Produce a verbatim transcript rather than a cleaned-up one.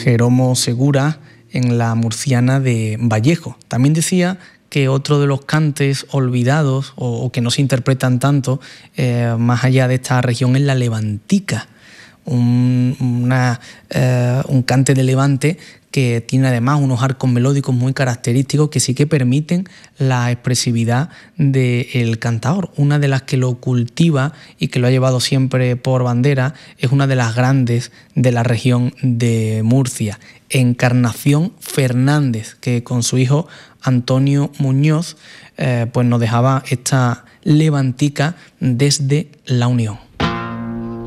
Jeromo Segura en la murciana de Vallejo. También decía que otro de los cantes olvidados o, o que no se interpretan tanto eh, más allá de esta región es la levantica, un, una, eh, un cante de levante que tiene además unos arcos melódicos muy característicos que sí que permiten la expresividad del cantador. Una de las que lo cultiva y que lo ha llevado siempre por bandera es una de las grandes de la región de Murcia, Encarnación Fernández, que con su hijo Antonio Muñoz eh, pues nos dejaba esta levantica desde La Unión.